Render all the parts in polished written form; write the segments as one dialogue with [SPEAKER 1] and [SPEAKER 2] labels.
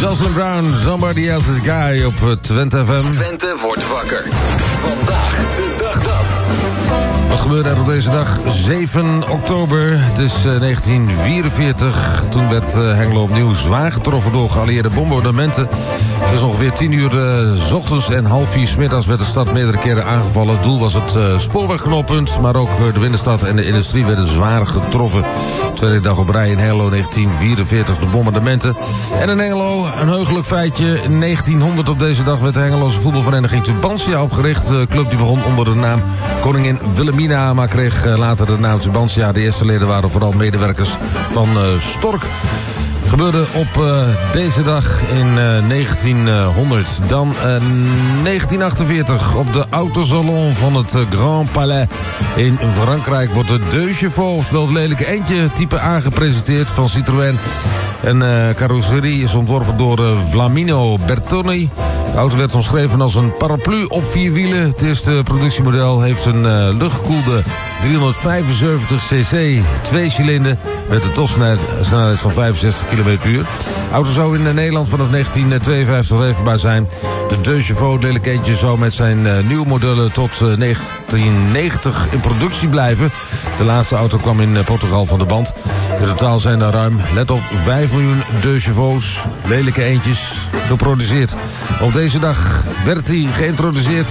[SPEAKER 1] Jocelyn Brown, Somebody Else's Guy op Twente FM.
[SPEAKER 2] Twente wordt wakker. Vandaag de dag dat.
[SPEAKER 1] Wat gebeurde er op deze dag? 7 oktober, het is 1944. Toen werd Hengelo opnieuw zwaar getroffen door geallieerde bombardementen. Het is ongeveer 10 uur 's ochtends en 3:30 's middags werd de stad meerdere keren aangevallen. Het doel was het spoorwegknooppunt, maar ook de binnenstad en de industrie werden zwaar getroffen. Tweede dag op rij in Hengelo 1944, de bombardementen. En in Hengelo, een heugelijk feitje. In 1900 op deze dag werd de Hengeloze voetbalvereniging Tubantia opgericht. De club die begon onder de naam Koningin Wilhelmina, maar kreeg later de naam Tubantia. De eerste leden waren vooral medewerkers van Stork. Gebeurde op deze dag in 1900. Dan 1948 op de autosalon van het Grand Palais in Frankrijk wordt de Deux Chevaux, oftewel het lelijke eendje type aangepresenteerd van Citroën. En carrosserie is ontworpen door Flamino Bertoni. De auto werd omschreven als een paraplu op 4 wielen. Het eerste productiemodel heeft een luchtgekoelde 375 cc 2-cilinder met een topsnelheid van 65 km per uur. De auto zou in Nederland vanaf 1952 leverbaar zijn. De Deux Chevaux lelijk eendje zou met zijn nieuwe modellen tot 1990 in productie blijven. De laatste auto kwam in Portugal van de band. In totaal zijn er ruim, let op, 5 miljoen Deux Chevaux, lelijke eendjes, geproduceerd. Op deze dag werd hij geïntroduceerd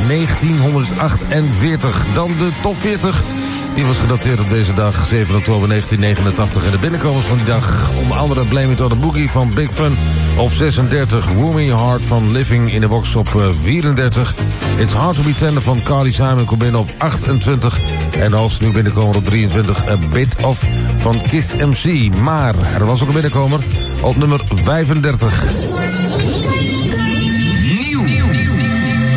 [SPEAKER 1] 1948. Dan de top 40. Die was gedateerd op deze dag, 7 oktober 1989. En de binnenkomers van die dag, onder andere Blame It on the Boogie van Big Fun op 36. Warming Your Heart van Living in the Box op 34. It's Hard to Be Tender van Carly Simon komt binnen op 28. En de hoogste nieuw binnenkomer op 23. A Bit Of van Kiss MC. Maar er was ook een binnenkomer op nummer 35.